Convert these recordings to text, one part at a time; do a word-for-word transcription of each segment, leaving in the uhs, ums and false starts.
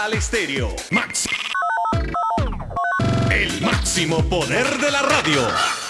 Al estéreo. Max. El máximo poder de la radio.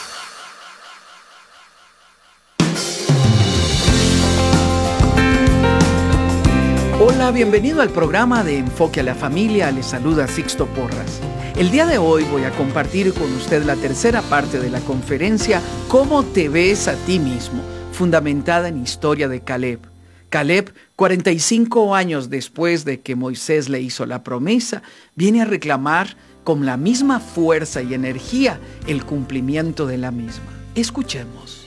Hola, bienvenido al programa de Enfoque a la Familia. Les saluda Sixto Porras. El día de hoy voy a compartir con usted la tercera parte de la conferencia ¿Cómo te ves a ti mismo?, fundamentada en historia de Caleb. Caleb, cuarenta y cinco años después de que Moisés le hizo la promesa, viene a reclamar con la misma fuerza y energía el cumplimiento de la misma. Escuchemos.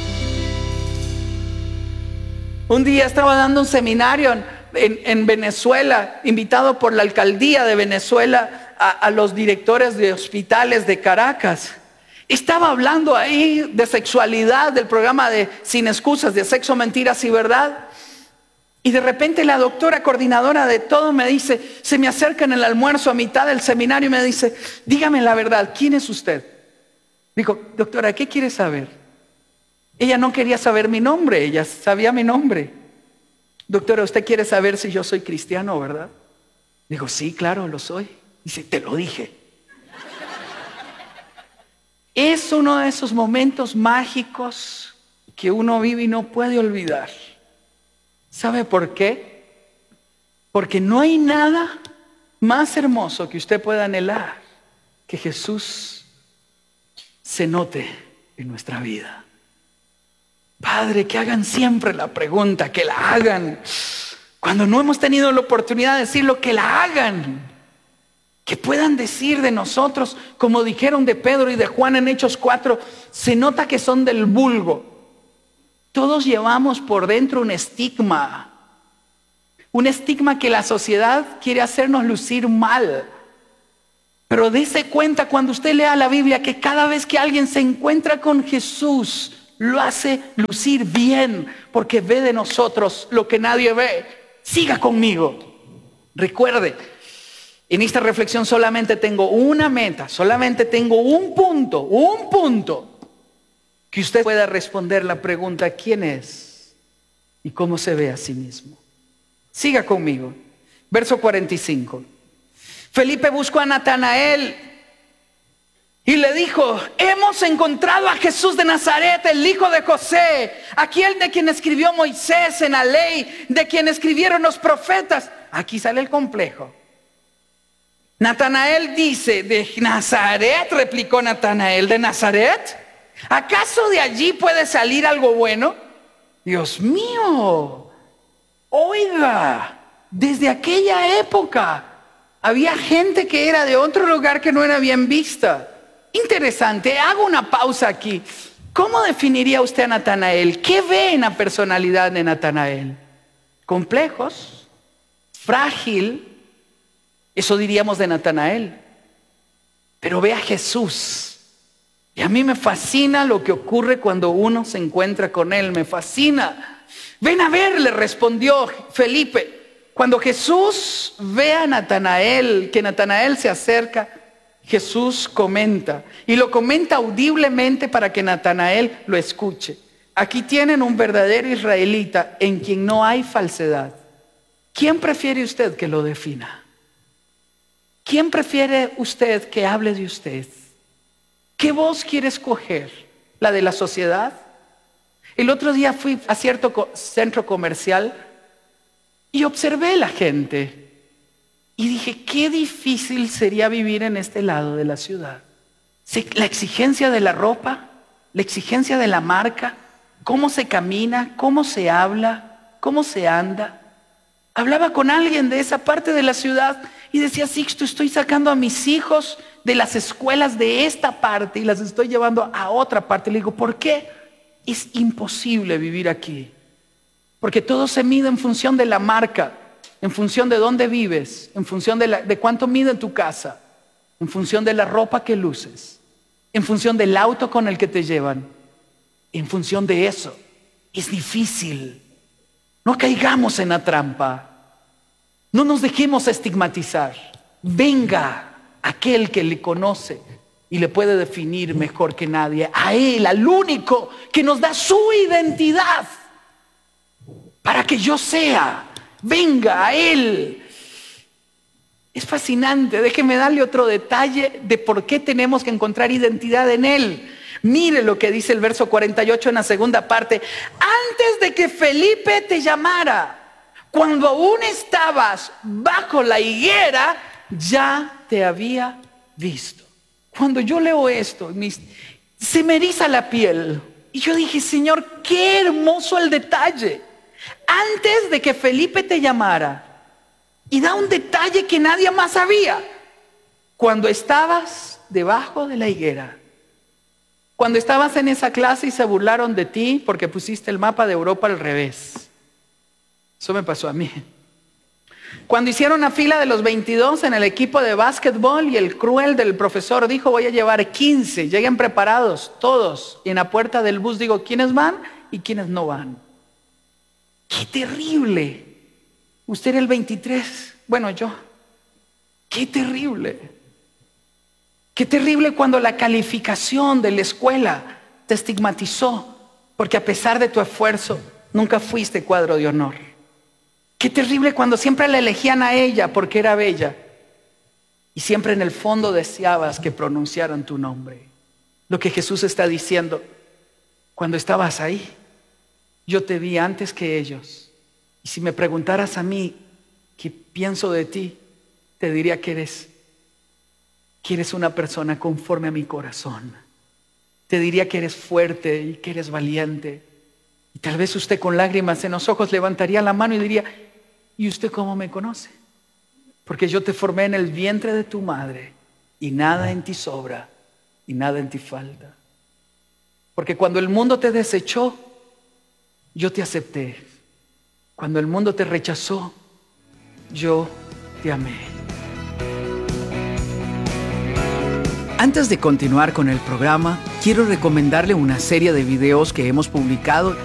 Un día estaba dando un seminario en, en, en Venezuela, invitado por la alcaldía de Venezuela a, a los directores de hospitales de Caracas. Estaba hablando ahí de sexualidad, del programa de Sin Excusas, de Sexo, Mentiras y Verdad. Y de repente la doctora coordinadora de todo me dice, se me acerca en el almuerzo a mitad del seminario y me dice, dígame la verdad, ¿quién es usted? Digo, doctora, ¿qué quiere saber? Ella no quería saber mi nombre, ella sabía mi nombre. Doctora, usted quiere saber si yo soy cristiano, ¿verdad? Digo, sí, claro, lo soy. Dice, te lo dije. Es uno de esos momentos mágicos que uno vive y no puede olvidar. ¿Sabe por qué? Porque no hay nada más hermoso que usted pueda anhelar que Jesús se note en nuestra vida. Padre, que hagan siempre la pregunta, que la hagan. Cuando no hemos tenido la oportunidad de decirlo, que la hagan. Que puedan decir de nosotros, como dijeron de Pedro y de Juan en Hechos cuatro, se nota que son del vulgo. Todos llevamos por dentro un estigma, un estigma que la sociedad quiere hacernos lucir mal. Pero dése cuenta cuando usted lea la Biblia que cada vez que alguien se encuentra con Jesús, lo hace lucir bien, porque ve de nosotros lo que nadie ve. Siga conmigo. Recuerde, en esta reflexión solamente tengo una meta, solamente tengo un punto, un punto. Que usted pueda responder la pregunta, ¿quién es? Y cómo se ve a sí mismo. Siga conmigo. Verso cuarenta y cinco. Felipe buscó a Natanael y le dijo, hemos encontrado a Jesús de Nazaret, el hijo de José, aquel de quien escribió Moisés en la ley, de quien escribieron los profetas. Aquí sale el complejo. Natanael dice, ¿de Nazaret? Replicó Natanael, ¿de Nazaret? ¿Acaso de allí puede salir algo bueno? Dios mío, oiga, desde aquella época había gente que era de otro lugar que no era bien vista. Interesante, hago una pausa aquí. ¿Cómo definiría usted a Natanael? ¿Qué ve en la personalidad de Natanael? Complejos, frágil, eso diríamos de Natanael. Pero ve a Jesús. Y a mí me fascina lo que ocurre cuando uno se encuentra con Él, me fascina. Ven a ver, le respondió Felipe. Cuando Jesús ve a Natanael, que Natanael se acerca, Jesús comenta. Y lo comenta audiblemente para que Natanael lo escuche. Aquí tienen un verdadero israelita en quien no hay falsedad. ¿Quién prefiere usted que lo defina? ¿Quién prefiere usted que hable de usted? ¿Qué voz quiere escoger? ¿La de la sociedad? El otro día fui a cierto centro comercial y observé la gente y dije, qué difícil sería vivir en este lado de la ciudad. La exigencia de la ropa, la exigencia de la marca, cómo se camina, cómo se habla, cómo se anda. Hablaba con alguien de esa parte de la ciudad y decía, Sixto, estoy sacando a mis hijos de las escuelas de esta parte y las estoy llevando a otra parte. Le digo, ¿por qué? Es imposible vivir aquí. Porque todo se mide en función de la marca, en función de dónde vives, en función de, la, de cuánto mide tu casa, en función de la ropa que luces, en función del auto con el que te llevan, en función de eso. Es difícil. No caigamos en la trampa. No nos dejemos estigmatizar. Venga aquel que le conoce y le puede definir mejor que nadie. A Él, al único que nos da su identidad para que yo sea. Venga a Él. Es fascinante. Déjeme darle otro detalle de por qué tenemos que encontrar identidad en Él. Mire lo que dice el verso cuarenta y ocho en la segunda parte. Antes de que Felipe te llamara, cuando aún estabas bajo la higuera, ya te había visto. Cuando yo leo esto, mis, se me eriza la piel. Y yo dije, Señor, qué hermoso el detalle. Antes de que Felipe te llamara. Y da un detalle que nadie más sabía. Cuando estabas debajo de la higuera. Cuando estabas en esa clase y se burlaron de ti porque pusiste el mapa de Europa al revés. Eso me pasó a mí. Cuando hicieron la fila de los veintidós en el equipo de básquetbol y el cruel del profesor dijo, voy a llevar quince, lleguen preparados todos. Y en la puerta del bus digo, ¿quiénes van y quiénes no van? ¡Qué terrible! Usted era el veintitrés, bueno yo. ¡Qué terrible! Qué terrible cuando la calificación de la escuela te estigmatizó, porque a pesar de tu esfuerzo, nunca fuiste cuadro de honor. Qué terrible cuando siempre la elegían a ella porque era bella y siempre en el fondo deseabas que pronunciaran tu nombre. Lo que Jesús está diciendo, cuando estabas ahí, yo te vi antes que ellos. Y si me preguntaras a mí qué pienso de ti, te diría que eres que eres una persona conforme a mi corazón. Te diría que eres fuerte y que eres valiente. Y tal vez usted con lágrimas en los ojos levantaría la mano y diría, ¿y usted cómo me conoce? Porque yo te formé en el vientre de tu madre y nada en ti sobra y nada en ti falta. Porque cuando el mundo te desechó, yo te acepté. Cuando el mundo te rechazó, yo te amé. Antes de continuar con el programa, quiero recomendarle una serie de videos que hemos publicado